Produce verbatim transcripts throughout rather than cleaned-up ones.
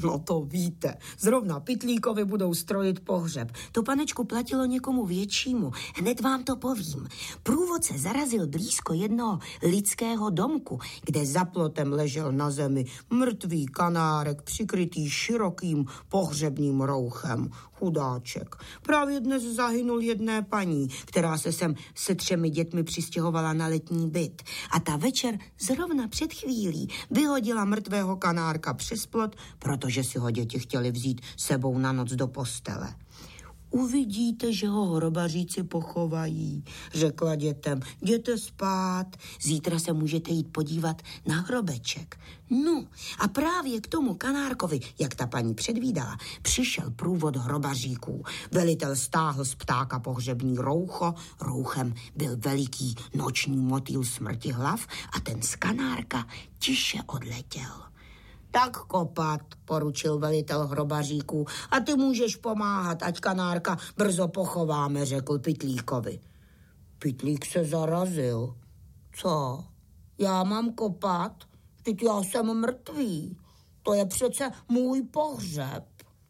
No to víte, zrovna Pytlíkovi budou strojit pohřeb. To, panečku, platilo někomu většímu. Hned vám to povím. Průvodce zarazil blízko jednoho lidského domku, kde za plotem ležel na zemi mrtvý kanárek přikrytý širokým pohřebním rouchem. Chudáček. Právě dnes zahynul jedné paní, která se sem se třemi dětmi přistěhovala na letní byt. A ta večer zrovna před chvílí vyhodila mrtvého kanárka přes plot, protože si ho děti chtěli vzít sebou na noc do postele. Uvidíte, že ho hrobaříci pochovají, řekla dětem. Jděte spát, zítra se můžete jít podívat na hrobeček. No a právě k tomu kanárkovi, jak ta paní předvídala, přišel průvod hrobaříků. Velitel stáhl z ptáka pohřební roucho, rouchem byl veliký noční motýl smrti hlav a ten z kanárka tiše odletěl. Tak kopat, poručil velitel hrobaříků, a ty můžeš pomáhat, ať kanárka brzo pochováme, řekl Pytlíkovi. Pytlík se zarazil. Co? Já mám kopat? Vždyť já jsem mrtvý. To je přece můj pohřeb.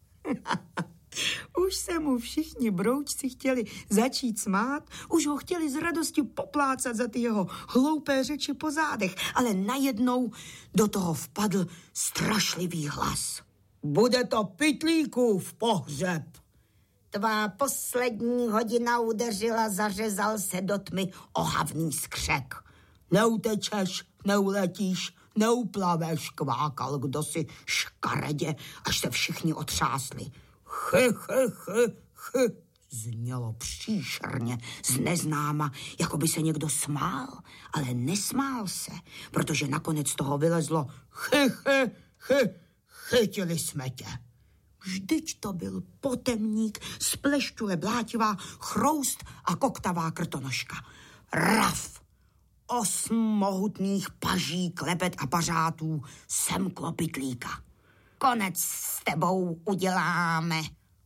Už se mu všichni broučci chtěli začít smát, už ho chtěli z radosti poplácat za ty jeho hloupé řeči po zádech, ale najednou do toho vpadl strašlivý hlas. Bude to Pytlíkův pohřeb. Tvá poslední hodina udeřila, zařezal se do tmy ohavný skřek. Neutečeš, neuletíš, neuplaveš, kvákal kdosi škaredě, až se všichni otřásli. Chy, chy, chy, chy, znělo příšerně z neznáma, jako by se někdo smál, ale nesmál se, protože nakonec toho vylezlo chy, chy, chy, chytili jsme tě. Vždyť to byl potemník, splešťule blátivá, chroust a koktavá krtonožka. Raf! Osm mohutných paží, klepet a pařátů semklo Pytlíka. Konec s tebou uděláme.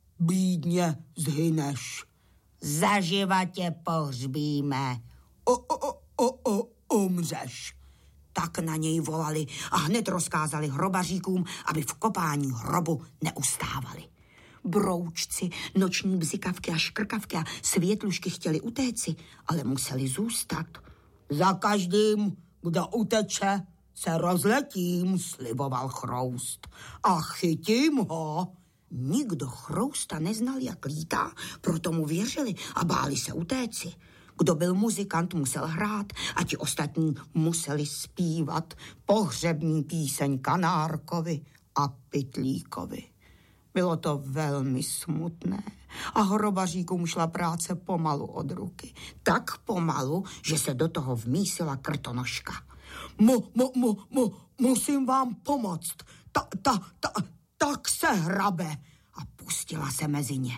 Bídně zhyneš. Zaživa tě pohřbíme. O, o, o, o, o, umřeš. Tak na něj volali a hned rozkázali hrobaříkům, aby v kopání hrobu neustávali. Broučci, noční bzikavky a škrkavky a světlušky chtěli utéci, ale museli zůstat. Za každým, kdo uteče, se rozletím, sliboval Chroust. A chytím ho. Nikdo Chrousta neznal, jak lítá, proto mu věřili a báli se utéci. Kdo byl muzikant, musel hrát a ti ostatní museli zpívat pohřební píseň kanárkovi a Pytlíkovi. Bylo to velmi smutné a hrobaříkům šla práce pomalu od ruky. Tak pomalu, že se do toho vmísila krtonožka. Mu, mu, mu, mu, musím vám pomoct. Ta, ta, ta, tak se hrabe. A pustila se mezi ně.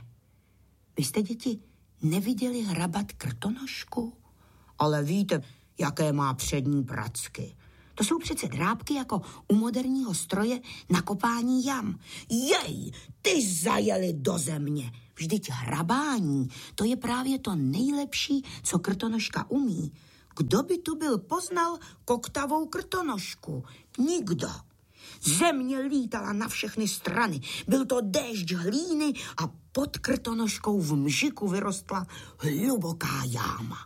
Vy jste, děti, neviděli hrabat krtonožku? Ale víte, jaké má přední pracky. To jsou přece drápky jako u moderního stroje na kopání jam. Jej, ty zajeli do země. Vždyť hrabání, to je právě to nejlepší, co krtonožka umí. Kdo by tu byl poznal koktavou krtonožku? Nikdo. Země lítala na všechny strany. Byl to déšť hlíny a pod krtonožkou v mžiku vyrostla hluboká jáma.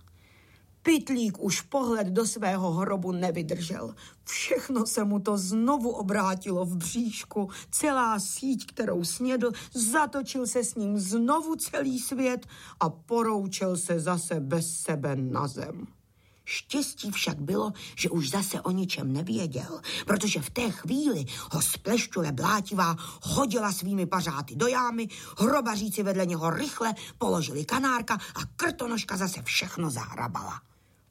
Pytlík už pohled do svého hrobu nevydržel. Všechno se mu to znovu obrátilo v bříšku. Celá síť, kterou snědl, zatočil se s ním znovu celý svět a poroučel se zase bez sebe na zem. Štěstí však bylo, že už zase o ničem nevěděl, protože v té chvíli ho splešťule blátivá hodila svými pařáty do jámy, hrobaříci vedle něho rychle položili kanárka a krtonožka zase všechno zahrabala.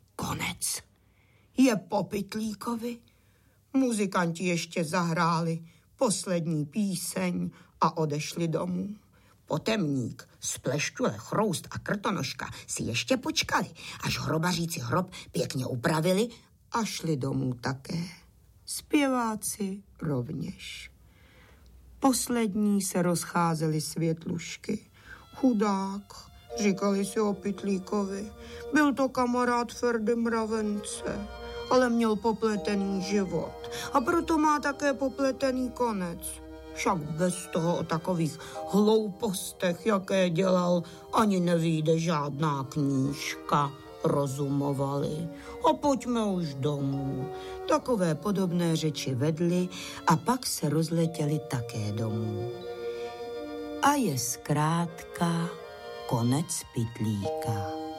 Konec. Je po Pytlíkovi. Muzikanti ještě zahráli poslední píseň a odešli domů. Potemník, splešťule, Chroust a krtonožka si ještě počkali, až hrobaříci hrob pěkně upravili a šli domů také. Zpěváci rovněž. Poslední se rozcházely světlušky. Chudák, říkali si o Pytlíkovi. Byl to kamarád Ferdy Mravence, ale měl popletený život a proto má také popletený konec. Však bez toho o takových hloupostech, jaké dělal, ani nevyjde žádná knížka, rozumovali. A pojďme už domů. Takové podobné řeči vedli a pak se rozletěli také domů. A je zkrátka konec pytlíka.